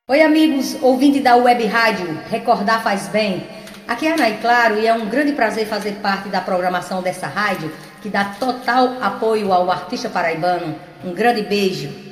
Oi amigos, ouvinte da Web Rádio, recordar faz bem. Aqui é a Nay Claro e é um grande prazer fazer parte da programação dessa rádio que dá total apoio ao artista paraibano. Um grande beijo.